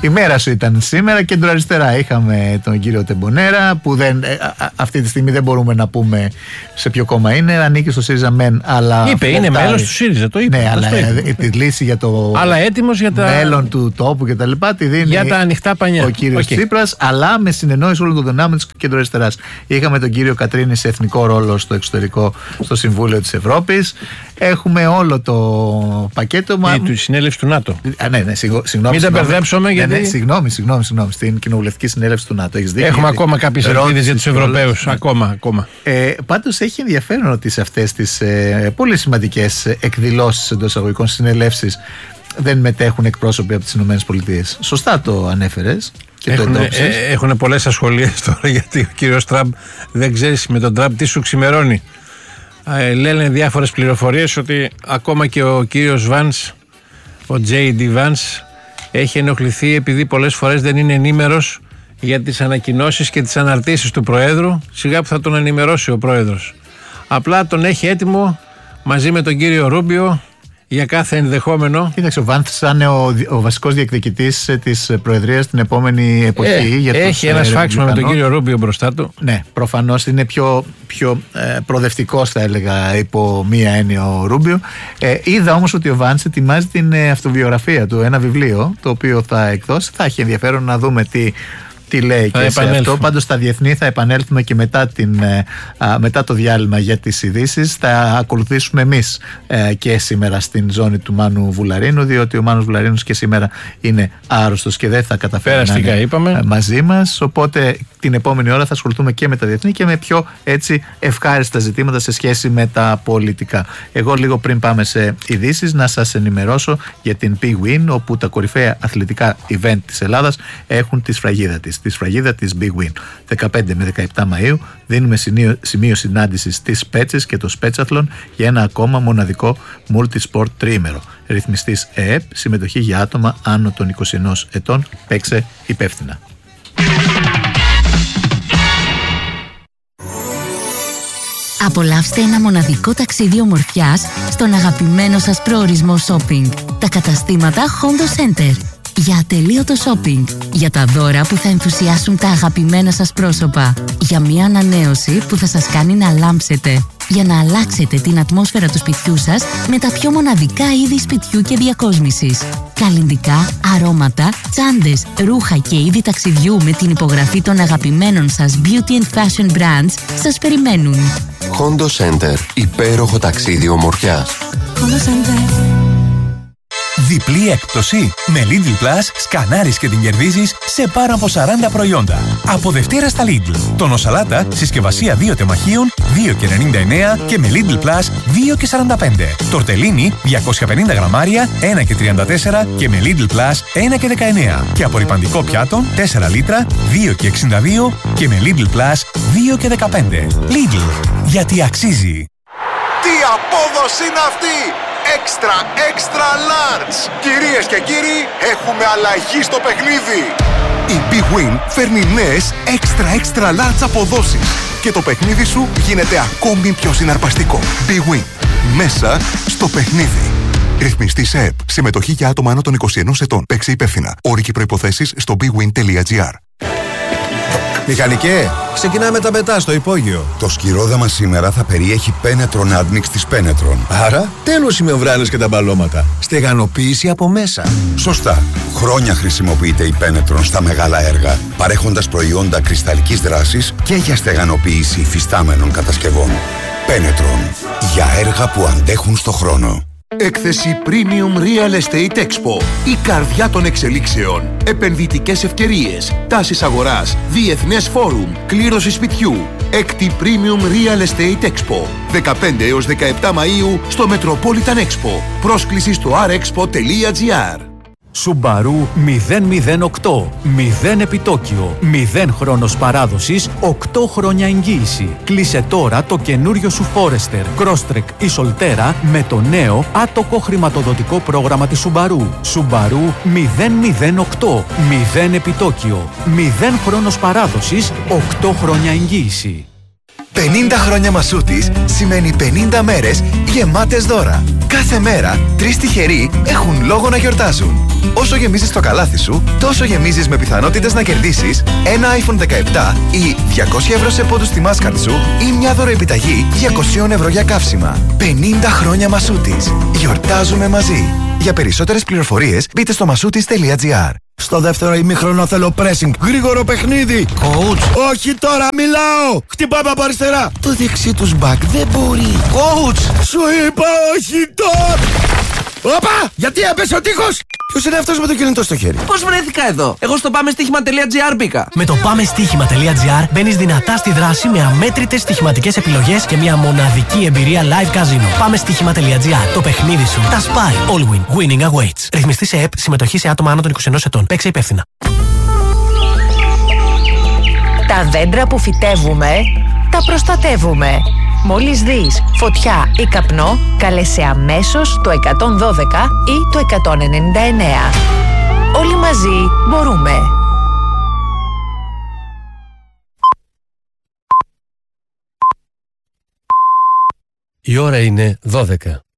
Η μέρα σου ήταν σήμερα. Κεντροαριστερά είχαμε τον κύριο Τεμπονέρα, που αυτή τη στιγμή δεν μπορούμε να πούμε σε ποιο κόμμα είναι. Ανήκει στο ΣΥΡΙΖΑ μεν, αλλά. Είπε, είναι μέλος του ΣΥΡΙΖΑ, το είπε. Ναι, αλλά τη λύση για το μέλλον του τόπου κτλ. Τη δίνει για τα ανοιχτά πανιά. Ο κύριος Τσίπρας, αλλά με συνεννόηση όλων των δυνάμεων της κεντροαριστεράς. Είχαμε τον κύριο Κατρίνη σε εθνικό ρόλο στο εξωτερικό, στο Συμβούλιο της Ευρώπης. Έχουμε όλο το πακέτο. Του συνέλευση του ΝΑΤΟ. Ναι, συγγνώμη. Μην τα μπερδέψουμε, γιατί. Ναι, συγγνώμη. Στην κοινοβουλευτική συνέλευση του ΝΑΤΟ. Έχουμε ακόμα κάποιες ελπίδες για τους Ευρωπαίους. Ακόμα. Πάντως έχει ενδιαφέρον ότι σε αυτές τις πολύ σημαντικές εκδηλώσεις εντός εισαγωγικών συνελεύσεις δεν μετέχουν εκπρόσωποι από τις ΗΠΑ. Σωστά το ανέφερες. Έχουν πολλές ασχολίες τώρα, γιατί ο κύριος Τραμπ δεν ξέρει με τον Τραμπ τι σου ξημερώνει. Λένε διάφορες πληροφορίες ότι ακόμα και ο κύριος Vance, ο J.D. Vance, έχει ενοχληθεί επειδή πολλές φορές δεν είναι ενήμερος για τις ανακοινώσεις και τις αναρτήσεις του Προέδρου. Σιγά που θα τον ενημερώσει ο Πρόεδρος. Απλά τον έχει έτοιμο μαζί με τον κύριο Ρούμπιο για κάθε ενδεχόμενο. Κοίταξε, ο Βάνθ θα είναι ο βασικός διεκδικητής της Προεδρίας την επόμενη εποχή. Έχει ένα σφάξιμο με τον κύριο Ρούμπιο μπροστά του. Ναι, προφανώς είναι πιο προοδευτικός, θα έλεγα, υπό μία έννοια ο Ρούμπιο. Είδα όμως ότι ο Βάνθ ετοιμάζει την αυτοβιογραφία του, ένα βιβλίο το οποίο θα εκδώσει. Θα έχει ενδιαφέρον να δούμε τι λέει και σε αυτό. Πάντως στα διεθνή θα επανέλθουμε και μετά το διάλειμμα για τις ειδήσεις. Θα ακολουθήσουμε εμείς και σήμερα στην ζώνη του Μάνου Βουλαρίνου, διότι ο Μάνος Βουλαρίνος και σήμερα είναι άρρωστος και δεν θα καταφέρει να είναι μαζί μας. Οπότε την επόμενη ώρα θα ασχοληθούμε και με τα διεθνή και με πιο έτσι ευχάριστα ζητήματα σε σχέση με τα πολιτικά. Εγώ λίγο πριν πάμε σε ειδήσεις να σας ενημερώσω για την Big Win, όπου τα κορυφαία αθλητικά event της Ελλάδας έχουν τη σφραγίδα της Big Win. 15 με 17 Μαΐου δίνουμε σημείο συνάντησης στις Πέτσες και το Σπέτσαθλον για ένα ακόμα μοναδικό multisport τριήμερο. Ρυθμιστής ΕΕΠ, συμμετοχή για άτομα άνω των 21 ετών. Παίξε υπεύθυνα. Απολαύστε ένα μοναδικό ταξίδι ομορφιάς στον αγαπημένο σας προορισμό shopping. Τα καταστήματα Hondo Center. Για ατελείωτο shopping. Για τα δώρα που θα ενθουσιάσουν τα αγαπημένα σας πρόσωπα. Για μια ανανέωση που θα σας κάνει να λάμψετε. Για να αλλάξετε την ατμόσφαιρα του σπιτιού σας με τα πιο μοναδικά είδη σπιτιού και διακόσμησης. Καλλυντικά, αρώματα, τσάντες, ρούχα και είδη ταξιδιού με την υπογραφή των αγαπημένων σας beauty and fashion brands σας περιμένουν. Hondo Center. Υπέροχο ταξίδι ομορφιάς. Hondo Center. Διπλή έκπτωση. Με Lidl Plus σκανάρεις και την κερδίζεις σε πάνω από 40 προϊόντα. Από Δευτέρα στα Lidl. Τόνο σαλάτα, συσκευασία 2 τεμαχίων, 2,99 και με Lidl Plus 2,45. Τορτελίνι, 250 γραμμάρια, 1,34 και με Lidl Plus 1,19. Και απορρυπαντικό πιάτο, 4 λίτρα, 2,62 και με Lidl Plus 2,15. Lidl. Γιατί αξίζει. Τι απόδοση είναι αυτή! Extra large! Κυρίες και κύριοι, έχουμε αλλαγή στο παιχνίδι! Η Big Win φέρνει νέες extra large αποδόσεις και το παιχνίδι σου γίνεται ακόμη πιο συναρπαστικό. Big Win. Μέσα στο παιχνίδι. Ρυθμιστής ΕΕΠ. Συμμετοχή για άτομα άνω των 21 ετών. Παίξε υπεύθυνα. Όροι και προϋποθέσεις στο bigwin.gr. Μηχανικέ, ξεκινάμε τα πετά στο υπόγειο. Το σκυρόδαμα σήμερα θα περιέχει Penetron Admix της Penetron. Άρα, τέλος οι μεμβράνες και τα μπαλώματα. Στεγανοποίηση από μέσα. Σωστά. Χρόνια χρησιμοποιείται η Penetron στα μεγάλα έργα, παρέχοντας προϊόντα κρυσταλλικής δράσης και για στεγανοποίηση υφιστάμενων κατασκευών. Penetron. Για έργα που αντέχουν στο χρόνο. Έκθεση Premium Real Estate Expo. Η καρδιά των εξελίξεων. Επενδυτικές ευκαιρίες. Τάσεις αγοράς. Διεθνές φόρουμ. Κλήρωση σπιτιού. Έκτη Premium Real Estate Expo. 15 έως 17 Μαΐου στο Metropolitan Expo. Πρόσκληση στο rexpo.gr. Subaru 008. 0 επιτόκιο. 0 χρόνος παράδοσης. 8 χρόνια εγγύηση. Κλείσε τώρα το καινούριο σου Forester, Crosstrek ή Solterra με το νέο άτοκο χρηματοδοτικό πρόγραμμα της Subaru. Subaru 008. 0 επιτόκιο. 0 χρόνος παράδοσης. 8 χρόνια εγγύηση. 50 χρόνια Μασούτης σημαίνει 50 μέρες γεμάτες δώρα. Κάθε μέρα 3 τυχεροί έχουν λόγο να γιορτάζουν. Όσο γεμίζεις το καλάθι σου, τόσο γεμίζεις με πιθανότητες να κερδίσεις ένα iPhone 17 ή 200 ευρώ σε πόντους στη Mastercard σου ή μια δωροεπιταγή 200 ευρώ για καύσιμα. 50 χρόνια Μασούτης. Γιορτάζουμε μαζί. Για περισσότερες πληροφορίες μπείτε στο masoutis.gr. Στο δεύτερο ημίχρονο θέλω pressing. Γρήγορο παιχνίδι. Coach. Όχι τώρα, μιλάω. Χτυπάμε από αριστερά. Το δεξί τους μπακ δεν μπορεί. Coach. Σου είπα όχι τώρα. Όπα! Γιατί έπεσε ο τείχος! Ποιος είναι αυτός με το κινητό στο χέρι? Πώς βρέθηκα εδώ? Εγώ στο πάμεστοίχημα.gr μπήκα. Με το πάμεστοίχημα.gr μπαίνεις δυνατά στη δράση με αμέτρητες στοιχηματικές επιλογές και μια μοναδική εμπειρία live casino. Πάμεστοίχημα.gr. Το παιχνίδι σου. Τα spy. All win. Winning awaits. Ρυθμιστή σε ΕΠ. Συμμετοχή σε άτομα άνω των 21 ετών. Παίξε υπεύθυνα. Τα δέντρα που φυτεύουμε, τα προστατεύουμε. Μόλις δεις φωτιά ή καπνό, καλέσαι αμέσως το 112 ή το 199. Όλοι μαζί μπορούμε. Η ώρα είναι 12.